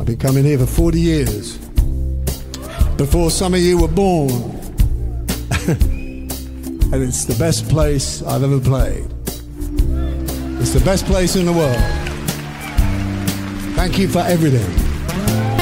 been coming here for 40 years. Before some of you were born. And it's the best place I've ever played. It's the best place in the world. Thank you for everything.